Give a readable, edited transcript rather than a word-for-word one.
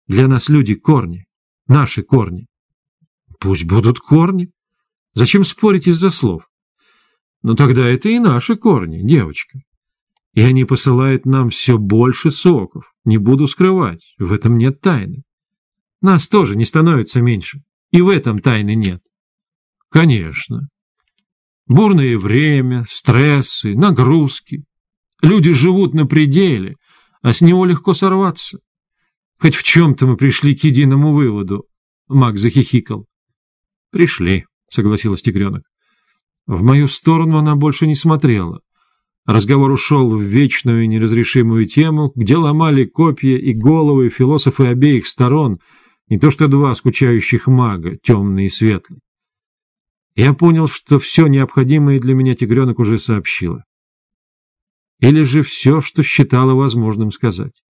Для нас люди — корни, наши корни. Пусть будут корни. Зачем спорить из-за слов? Но тогда это и наши корни, девочка. И они посылают нам все больше соков. Не буду скрывать, в этом нет тайны. Нас тоже не становится меньше, и в этом тайны нет. Конечно. Бурное время, стрессы, нагрузки. Люди живут на пределе, а с него легко сорваться. Хоть в чем-то мы пришли к единому выводу. Мак захихикал. — Пришли, — согласилась тигренок. В мою сторону она больше не смотрела. Разговор ушел в вечную и неразрешимую тему, где ломали копья и головы философы обеих сторон, не то что два скучающих мага, темный и светлый. Я понял, что все необходимое для меня тигренок уже сообщила. Или же все, что считала возможным сказать.